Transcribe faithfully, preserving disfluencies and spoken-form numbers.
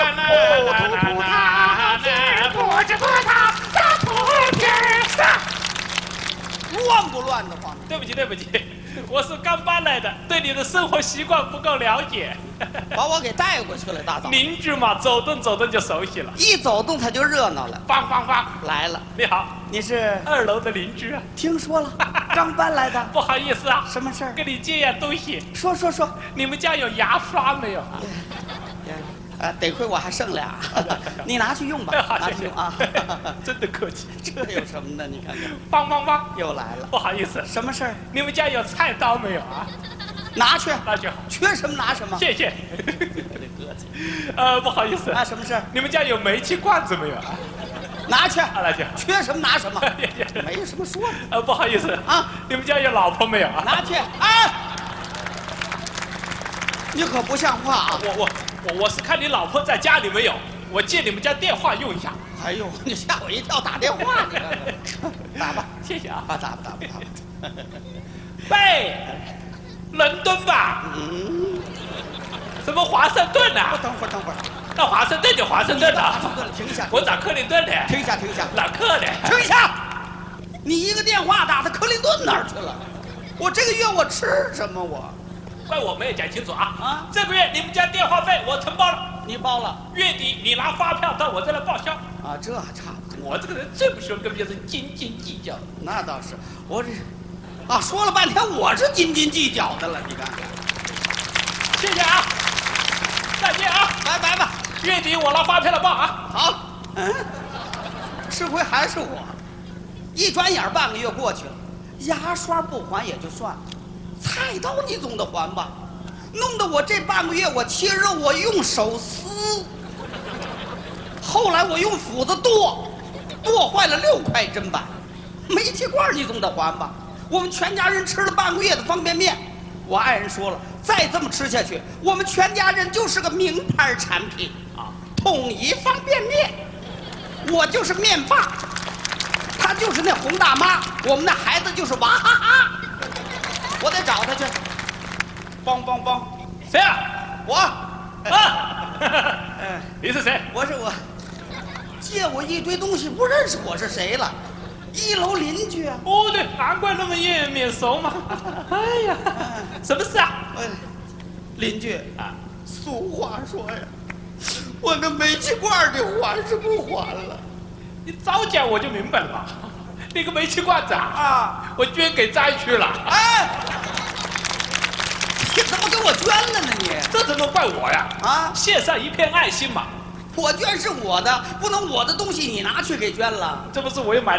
啦啦啦啦啦，不知不道大土地上。 乱不乱的慌？ 对不起，对不起，我是刚搬来的，对你的生活习惯不够了解。 把我给带过去了，大早。 邻居嘛，走动走动就熟悉了。 一走动他就热闹了。 方方方， 来了， 你好， 你是？ 二楼的邻居啊。 听说了，刚搬来的。 不好意思啊， 什么事儿？ 跟你借样东西。 说说说。 你们家有牙刷没有啊？ 啊，得亏我还剩俩，你拿去用吧，拿去用啊。 真的客气。 这有什么呢？你看看。 方方方， 又来了。 不好意思， 什么事儿？ 你们家有菜刀没有啊？ 拿去， 那就好。 缺什么拿什么。 谢谢。 客气。 呃，不好意思。 啊，什么事儿？ 你们家有煤气罐子没有啊？ 拿去， 那就好。 缺什么拿什么。没有什么说的。 呃，不好意思啊， 你们家有老婆没有啊？ 拿去。哎，你可不像话啊！ 我我我我是看你老婆在家里没有，我借你们家电话用一下。 哎呦，你吓我一跳，打电话你看看，打吧， 谢谢啊。 啊，打吧打吧打吧。 喂，伦敦吧？ 嗯。 什么华盛顿啊？ 等会儿等会儿。 那华盛顿就华盛顿了。 华盛顿了，停一下。 我找克林顿的。 停一下，停一下。 哪克的？ 停一下！你一个电话打到克林顿哪儿去了？我这个月我吃什么我？ 怪我没有讲清楚啊！ 啊， 这个月你们家电话费我承包了， 你包了。 月底你拿发票到我这来报销。 啊，这还差不多。 我这个人最不喜欢跟别人斤斤计较。 那倒是，我这，啊，说了半天我是斤斤计较的了，你看看。 谢谢啊，再见啊， 拜拜吧。 月底我拿发票来报啊。 好，嗯，吃亏还是我。一转眼半个月过去了，牙刷不还也就算了。菜刀你总得还吧，弄得我这半个月我切肉我用手撕，后来我用斧子剁，剁坏了六块砧板。煤气罐你总得还吧，我们全家人吃了半个月的方便面，我爱人说了，再这么吃下去，我们全家人就是个名牌产品啊，统一方便面，我就是面霸，他就是那洪大妈，我们那孩子就是娃哈哈。我得找他去，帮帮帮！ 谁啊？ 我啊！ 哎， 你是谁？ 我是我，借我一堆东西，不认识我是谁了。一楼邻居啊。 哦，对，难怪那么眼面熟嘛。哎呀，什么事啊？ 哎，邻居啊，俗话说呀，我那煤气罐你还是不还了？ 你早讲我就明白了嘛。那个煤气罐子啊， 啊， 我捐给灾区了。 哎，你怎么给我捐了呢你？ 这怎么怪我呀？ 啊， 献上一片爱心嘛。 我捐是我的，不能我的东西你拿去给捐了。 这不是我又买。